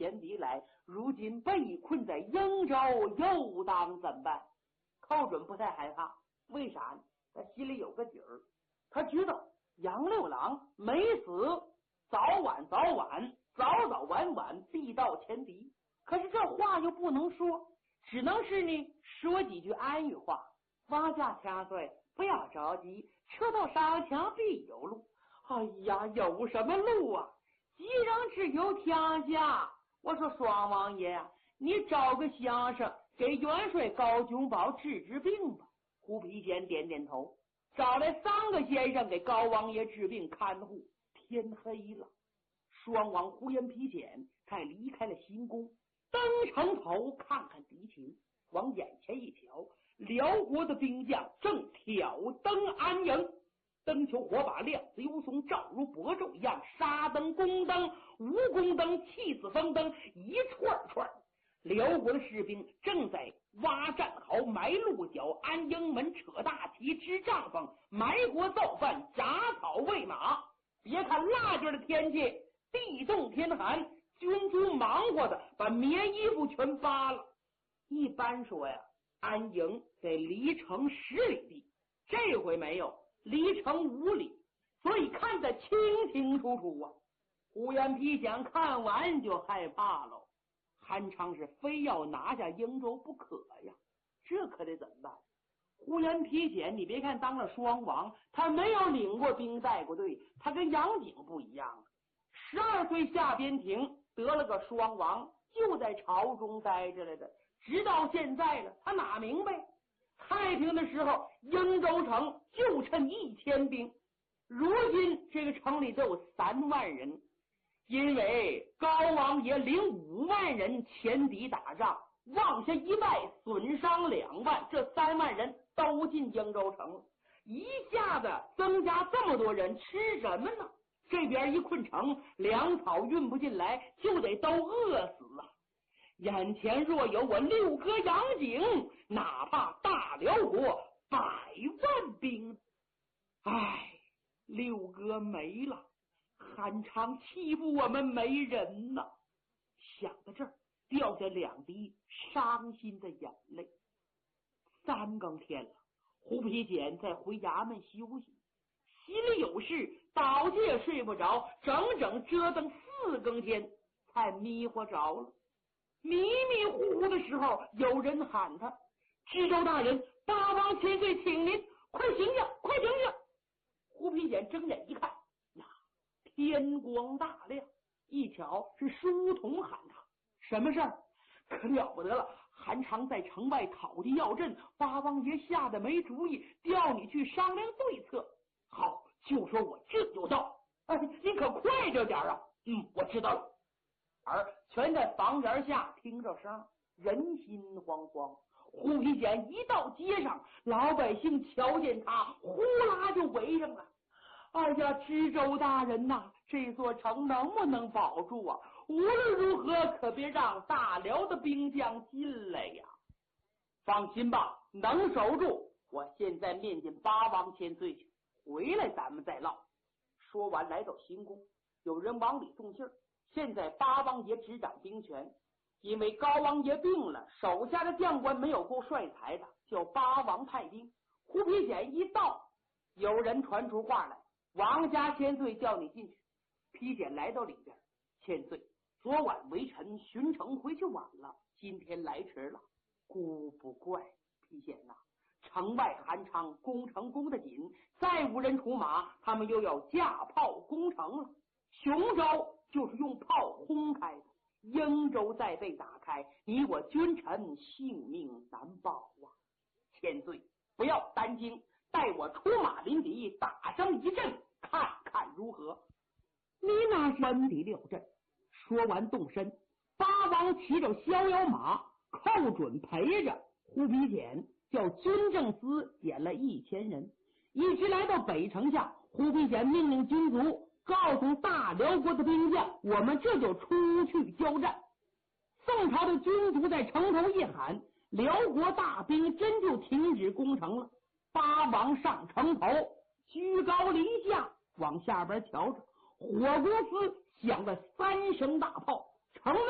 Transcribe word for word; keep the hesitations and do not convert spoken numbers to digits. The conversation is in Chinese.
前敌来，如今被困在英州，又当怎办？寇准不太害怕，为啥呢？他心里有个底儿，他知道杨六郎没死，早晚早晚早早晚晚必到前敌。可是这话又不能说，只能是呢说几句安语话。王家千岁，不要着急，车到上墙必有路。哎呀，有什么路啊？吉人只有天下。我说双王爷呀、啊，你找个相声给元帅高君宝治治病吧。胡皮贤点点头，找来三个先生给高王爷治病看护。天黑了，双王呼延皮简才离开了行宫，登城头看看敌情，往眼前一瞧，辽国的兵将正挑灯安营，灯球火把亮子幽松，照如薄昼一样，沙灯宫灯蜈蚣灯气死风灯一串串。辽国的士兵正在挖战壕埋鹿角安营门扯大旗支帐篷埋锅造饭铡草喂马。别看腊月的天气地冻天寒，军卒忙活的把棉衣服全扒了。一般说呀，安营得离城十里地，这回没有，离城五里，所以看得清清楚楚啊。胡延皮想看完就害怕了，韩昌是非要拿下英州不可呀，这可得怎么办？胡延皮简，你别看当了双王，他没有领过兵带过队，他跟杨景不一样啊。十二岁下边庭，得了个双王，就在朝中待着来的，直到现在了，他哪明白？太平的时候，英州城就趁一千兵，如今这个城里都有三万人，因为高王爷领五万人前敌打仗，往下一败，损伤两万，这三万人都进英州城了，一下子增加这么多人，吃什么呢？这边一困城，粮草运不进来，就得都饿死啊！眼前若有我六哥杨景，哪怕大辽国百万兵。唉，六哥没了，韩昌欺负我们没人呐！想到这儿，掉下两滴伤心的眼泪。三更天了，胡皮简在回衙门休息，心里有事，倒也睡不着，整整折腾四更天才迷糊着了。迷迷糊糊的时候，有人喊他：知州大人，八王千岁请您，快醒醒，快醒醒！胡皮简睁眼一看，呀，天光大亮，一瞧是书童喊他，什么事儿？可了不得了，韩昌在城外讨敌要阵，八王爷吓得没主意，调你去商量对策。好，就说我这就到。哎，你可快着点啊！嗯，我知道了。而全在房檐下听着声，人心惶惶。胡皮简一到街上，老百姓瞧见他，呼啦就围上了。哎呀，知州大人呐、啊，这座城能不能保住啊？无论如何，可别让大辽的兵将进来呀！放心吧，能守住。我现在面见八王千岁去，回来咱们再唠。说完，来到行宫，有人往里送信儿。现在八王爷执掌兵权，因为高王爷病了，手下的将官没有够帅才的，叫八王派兵。胡皮简一到，有人传出话来，王家千岁叫你进去。皮简来到里边，千岁，昨晚微臣巡城回去晚了，今天来迟了，孤不怪。皮简呐、啊，城外韩昌攻城攻得紧，再无人出马，他们又要架炮攻城了。雄州就是用炮轰开的，英州再被打开，你我君臣性命难保啊！千岁不要担惊，带我出马临敌，打上一阵，看看如何？你那是温敌六阵。说完动身，八王骑着逍遥马，寇准陪着，胡皮简叫军政司点了一千人，一直来到北城下。胡皮简命令军卒告诉大辽国的兵将，我们这就出去交战。宋朝的军卒在城头一喊，辽国大兵真就停止攻城了。八王上城头，居高临下往下边瞧着，火公司响了三声大炮，城内